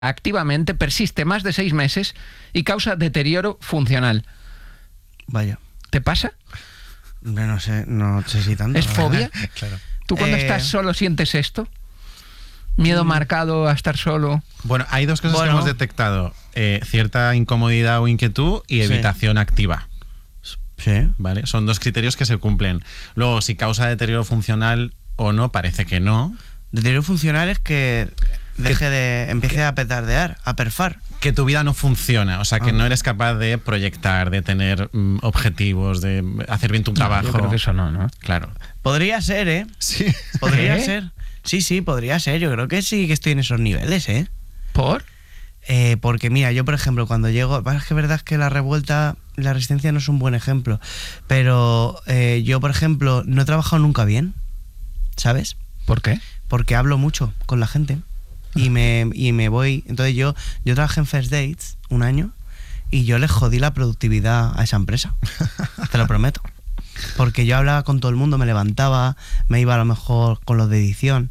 activamente, persiste más de 6 meses y causa deterioro funcional. Vaya. ¿Te pasa? No sé si tanto. ¿Es fobia? Claro. ¿Tú cuando estás solo sientes esto? ¿Miedo marcado a estar solo? Bueno, hay dos cosas que hemos detectado. Cierta incomodidad o inquietud y evitación activa. Sí. ¿Vale? Son 2 criterios que se cumplen. Luego, si causa deterioro funcional o no, parece que no. Deterioro funcional es que empiece a petardear, a perfar. Que tu vida no funciona, o sea, que no eres capaz de proyectar, de tener objetivos, de hacer bien tu trabajo. Yo creo que eso no. Claro. Podría ser, ¿eh? Sí. Podría ser. Sí, podría ser. Yo creo que sí que estoy en esos niveles, ¿eh? ¿Por? Porque mira, yo por ejemplo, cuando llego... Es que verdad es que la revuelta, la resistencia no es un buen ejemplo. Pero yo, por ejemplo, no he trabajado nunca bien, ¿sabes? ¿Por qué? Porque hablo mucho con la gente. Y me voy... Entonces yo trabajé en First Dates 1 año y yo le jodí la productividad a esa empresa. Te lo prometo. Porque yo hablaba con todo el mundo, me levantaba, me iba a lo mejor con los de edición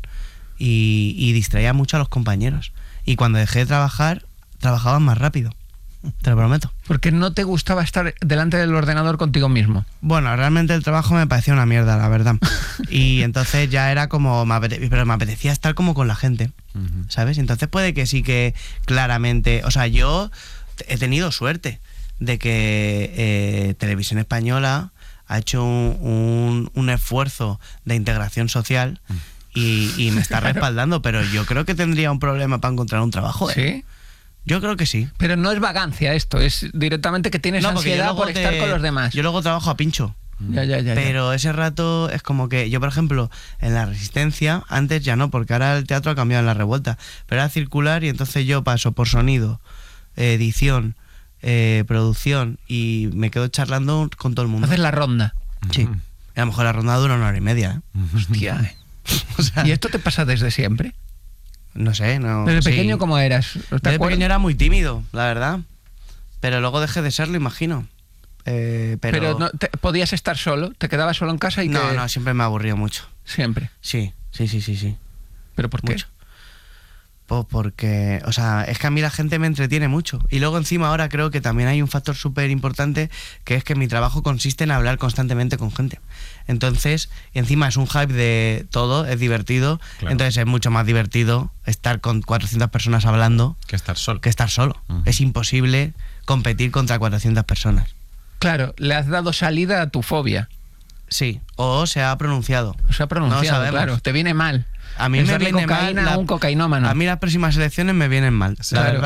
y distraía mucho a los compañeros. Y cuando dejé de trabajar, trabajaban más rápido. Te lo prometo. Porque no te gustaba estar delante del ordenador contigo mismo. Bueno, realmente el trabajo me parecía una mierda, la verdad. Y entonces ya era como... Pero me apetecía estar como con la gente, ¿sabes? Entonces puede que sí que claramente... O sea, yo he tenido suerte de que Televisión Española ha hecho un esfuerzo de integración social y me está respaldando, pero yo creo que tendría un problema para encontrar un trabajo, ¿eh? ¿Sí? Yo creo que sí. Pero no es vagancia esto, es directamente que tienes ansiedad por estar con los demás. Yo luego trabajo a pincho. Ya. Pero ese rato es como que yo, por ejemplo, en la Resistencia, antes ya no, porque ahora el teatro ha cambiado en la revuelta, pero era circular y entonces yo paso por sonido, edición, producción y me quedo charlando con todo el mundo. Haces la ronda. Sí. Y a lo mejor la ronda dura 1h30, ¿eh? Hostia. O sea, ¿Y esto te pasa desde siempre? No sé, no. ¿Desde pequeño cómo eras? Desde pequeño era muy tímido, la verdad. Pero luego dejé de serlo, imagino. Pero no, ¿podías estar solo? ¿Te quedabas solo en casa? No, siempre me aburría mucho. ¿Siempre? Sí. ¿Pero por qué? Mucho. Pues porque, o sea, es que a mí la gente me entretiene mucho. Y luego encima ahora creo que también hay un factor súper importante, que es que mi trabajo consiste en hablar constantemente con gente. Entonces, encima es un hype de todo, es divertido. Claro. Entonces es mucho más divertido estar con 400 personas hablando que estar solo. Es imposible competir contra 400 personas. Claro, le has dado salida a tu fobia. Sí, o se ha pronunciado. No claro, te viene mal. A mí me viene mal un cocainómano. A mí las próximas elecciones me vienen mal. Claro.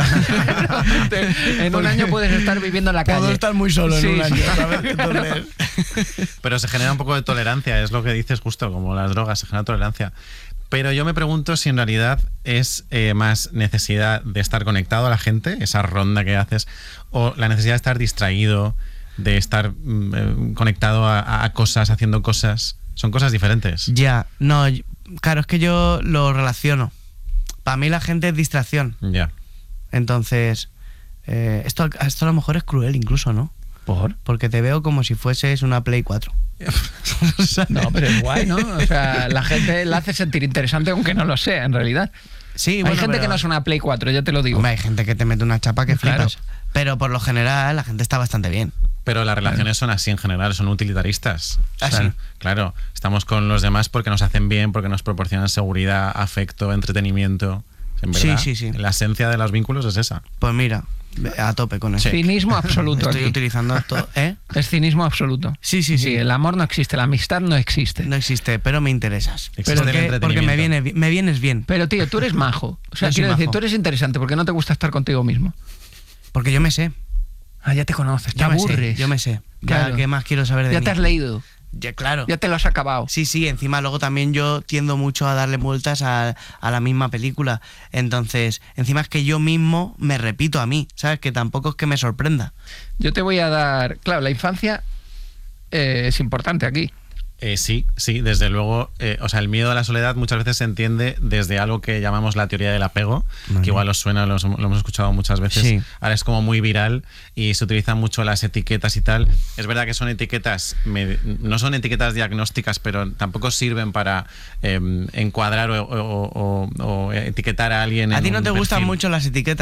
En un año puedes estar viviendo en la calle. Puedo estar muy solo en un año, ¿sabes? Claro. Pero se genera un poco de tolerancia, es lo que dices justo, como las drogas, se genera tolerancia. Pero yo me pregunto si en realidad es más necesidad de estar conectado a la gente, esa ronda que haces, o la necesidad de estar distraído, de estar conectado a cosas, haciendo cosas. Son cosas diferentes. Ya, no, claro, es que yo lo relaciono. Para mí la gente es distracción. Ya. Entonces, esto a lo mejor es cruel incluso, ¿no? ¿Por? Porque te veo como si fueses una Play 4. O sea, no, pero es guay, ¿no? O sea, la gente la hace sentir interesante aunque no lo sea, en realidad. Sí, hay gente que no es una Play 4, ya te lo digo. Hombre, hay gente que te mete una chapa que flipas. Pero por lo general la gente está bastante bien. Pero las relaciones son así en general, son utilitaristas. Así. Claro, estamos con los demás porque nos hacen bien, porque nos proporcionan seguridad, afecto, entretenimiento. En verdad, sí. La esencia de los vínculos es esa. Pues mira, a tope con eso. Cinismo absoluto. Estoy utilizando todo, ¿eh? Es cinismo absoluto. Sí. El amor no existe, la amistad no existe. No existe, pero me interesas. Porque me vienes bien. Pero tío, tú eres majo. O sea, quiero decir, tú eres interesante porque no te gusta estar contigo mismo. Porque yo me sé. Ya te conoces, te aburres. Yo me sé. Claro. ¿Qué más quiero saber de mí? Ya te has leído. Ya, claro. Ya te lo has acabado. Sí, encima luego también yo tiendo mucho a darle vueltas a la misma película. Entonces, encima es que yo mismo me repito a mí, ¿sabes? Que tampoco es que me sorprenda. Yo te voy a dar... Claro, la infancia es importante aquí. Sí, desde luego. O sea, el miedo a la soledad muchas veces se entiende desde algo que llamamos la teoría del apego, que igual os suena, lo hemos escuchado muchas veces. Sí. Ahora es como muy viral y se utilizan mucho las etiquetas y tal. Es verdad que son etiquetas, no son etiquetas diagnósticas, pero tampoco sirven para encuadrar o etiquetar a alguien. ¿A ti no te perfil. gustan mucho las etiquetas?